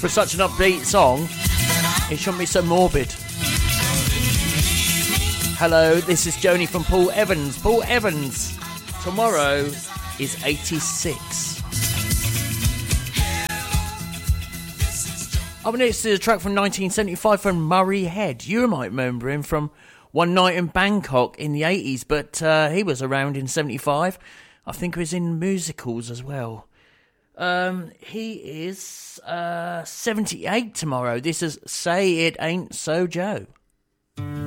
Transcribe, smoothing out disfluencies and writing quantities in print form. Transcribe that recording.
For such an upbeat song, it shouldn't be so morbid. Hello, this is Joni from Paul Evans. Paul Evans, tomorrow is 86. Up next is a track from 1975 from Murray Head. You might remember him from One Night in Bangkok in the 80s, but he was around in 75. I think he was in musicals as well. He is 78 tomorrow. This is Say It Ain't So Joe.